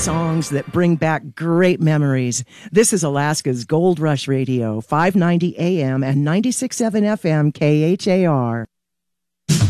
songs that bring back great memories. This is Alaska's Gold Rush Radio, 590 AM and 96.7 FM KHAR.